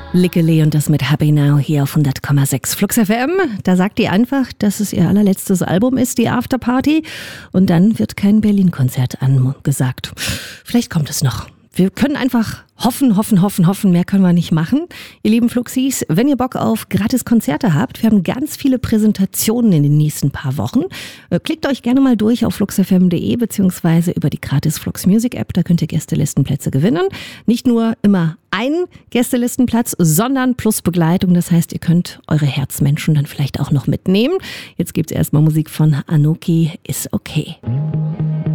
Lickele und das mit Happy Now hier auf 100,6 Flux FM. Da sagt die einfach, dass es ihr allerletztes Album ist, die Afterparty. Und dann wird kein Berlin-Konzert angesagt. Vielleicht kommt es noch. Wir können einfach hoffen. Mehr können wir nicht machen. Ihr lieben Fluxis, wenn ihr Bock auf gratis Konzerte habt, wir haben ganz viele Präsentationen in den nächsten paar Wochen. Klickt euch gerne mal durch auf fluxfm.de beziehungsweise über die gratis Flux Music App. Da könnt ihr Gästelistenplätze gewinnen. Nicht nur immer ein Gästelistenplatz, sondern plus Begleitung. Das heißt, ihr könnt eure Herzmenschen dann vielleicht auch noch mitnehmen. Jetzt gibt's erstmal Musik von Anoki, Is Okay.